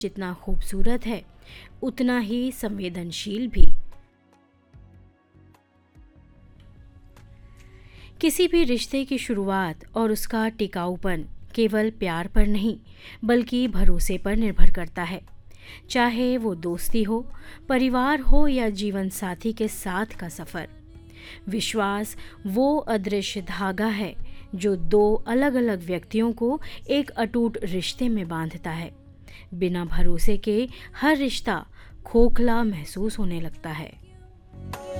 जितना खूबसूरत है उतना ही संवेदनशील भी। किसी भी रिश्ते की शुरुआत और उसका टिकाऊपन केवल प्यार पर नहीं बल्कि भरोसे पर निर्भर करता है। चाहे वो दोस्ती हो, परिवार हो या जीवन साथी के साथ का सफर, विश्वास वो अदृश्य धागा है जो दो अलग अलग व्यक्तियों को एक अटूट रिश्ते में बांधता है। बिना भरोसे के हर रिश्ता खोखला महसूस होने लगता है।